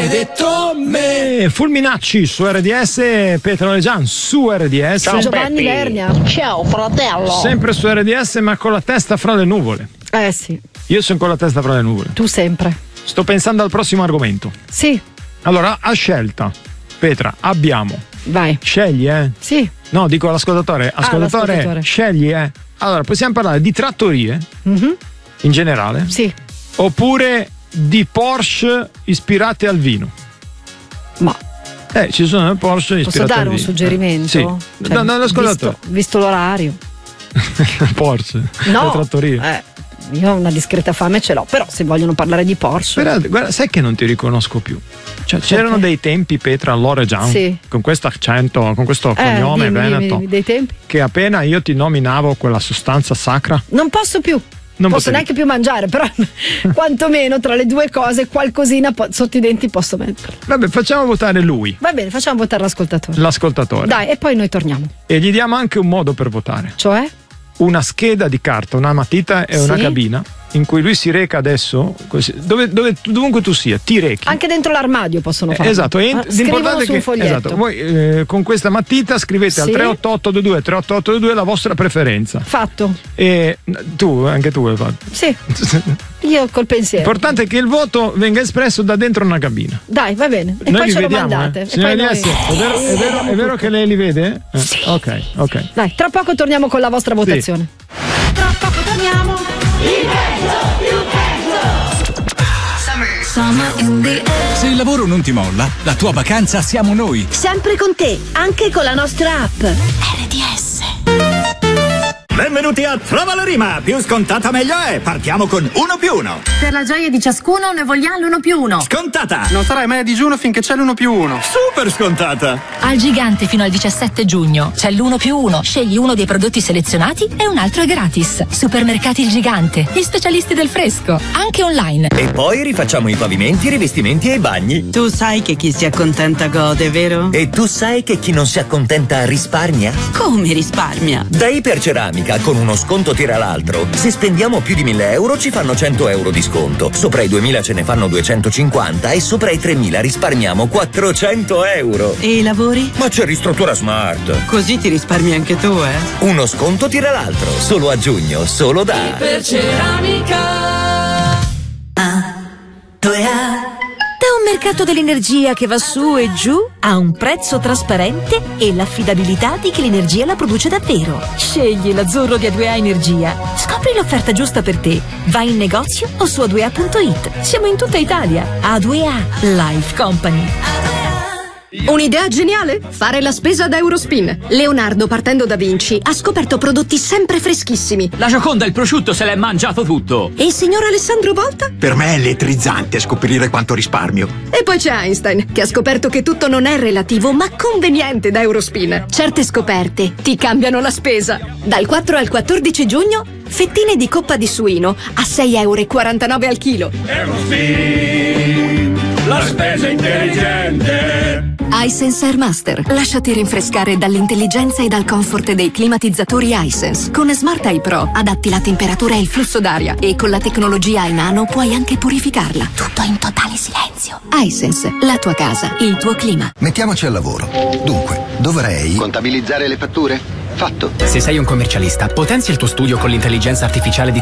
maledetto me. Fulminacci su RDS, Pietro Legian su RDS. Ciao Giovanni Vernia. Ciao fratello. Sempre su RDS ma con la testa fra le nuvole. Sì. Io sono con la testa fra le nuvole. Tu sempre. Sto pensando al prossimo argomento. Sì. Allora, a scelta, Petra, abbiamo. Vai. Scegli, Sì. No, dico all'ascoltatore. Ascoltatore, scegli, Allora, possiamo parlare di trattorie in generale? Sì. Oppure di Porsche ispirate al vino? Ma ci sono Porsche ispirate al vino. Posso dare un suggerimento? Sì. Cioè, l'ascoltatore. Visto l'orario. Porsche. No. Le trattorie. Io una discreta fame ce l'ho, però se vogliono parlare di Porsche. Però, guarda, sai che non ti riconosco più. Cioè, c'erano dei tempi, Petra, all'Oregian, sì, con questo accento, con questo cognome veneto, dei tempi, che appena io ti nominavo quella sostanza sacra. Non posso più. Non posso neanche più mangiare, però quantomeno tra le due cose qualcosina sotto i denti posso mettere. Vabbè, facciamo votare lui. Va bene, facciamo votare l'ascoltatore. L'ascoltatore. Dai, e poi noi torniamo. E gli diamo anche un modo per votare. Cioè? Una scheda di carta, una matita e una cabina in cui lui si reca adesso, così, dovunque tu sia, ti rechi. Anche dentro l'armadio possono farlo. Esatto, scrivono su un foglietto. Esatto, voi con questa matita scrivete al 38822 la vostra preferenza. Fatto. E anche tu hai fatto. Sì. Io col pensiero. L'importante è che il voto venga espresso da dentro una cabina. Dai, va bene. E noi poi ce vediamo, lo mandate. Signora DS, è vero che lei li vede? Sì. Ok. Dai, tra poco torniamo con la vostra votazione. Tra poco torniamo. Se il lavoro non ti molla, la tua vacanza siamo noi. Sempre con te, anche con la nostra app. RDS. Benvenuti a Trova la Rima, più scontata meglio è, partiamo con 1+1. Per la gioia di ciascuno ne vogliamo l'1+1. Scontata! Non sarai mai a digiuno finché c'è l'1+1. Super scontata! Al Gigante fino al 17 giugno c'è l'1+1, scegli uno dei prodotti selezionati e un altro è gratis. Supermercati Il Gigante, gli specialisti del fresco, anche online. E poi rifacciamo i pavimenti, i rivestimenti e i bagni. Tu sai che chi si accontenta gode, vero? E tu sai che chi non si accontenta risparmia? Come risparmia? Da Iperceramica con uno sconto tira l'altro. Se spendiamo più di 1.000 euro ci fanno 100 euro di sconto. Sopra i 2.000 ce ne fanno 250 e sopra i 3.000 risparmiamo 400 euro. E i lavori? Ma c'è Ristruttura Smart. Così ti risparmi anche tu, Uno sconto tira l'altro. Solo a giugno, solo da Iperceramica. Da un mercato dell'energia che va su e giù a un prezzo trasparente e l'affidabilità di chi l'energia la produce davvero. Scegli l'azzurro di A2A Energia. Scopri l'offerta giusta per te. Vai in negozio o su a2a.it. Siamo in tutta Italia. A2A Life Company. Un'idea geniale? Fare la spesa da Eurospin. Leonardo, partendo da Vinci, ha scoperto prodotti sempre freschissimi. La Gioconda il prosciutto se l'è mangiato tutto. E il signor Alessandro Volta? Per me è elettrizzante scoprire quanto risparmio. E poi c'è Einstein, che ha scoperto che tutto non è relativo, ma conveniente da Eurospin. Certe scoperte ti cambiano la spesa. Dal 4 al 14 giugno, fettine di coppa di suino a 6,49 € al chilo. Eurospin, la spesa intelligente. iSense Airmaster. Lasciati rinfrescare dall'intelligenza e dal comfort dei climatizzatori iSense. Con Smart Eye Pro adatti la temperatura e il flusso d'aria e con la tecnologia iNano puoi anche purificarla. Tutto in totale silenzio. iSense, la tua casa, il tuo clima. Mettiamoci al lavoro. Dunque, dovrei contabilizzare le fatture? Fatto. Se sei un commercialista, potenzia il tuo studio con l'intelligenza artificiale di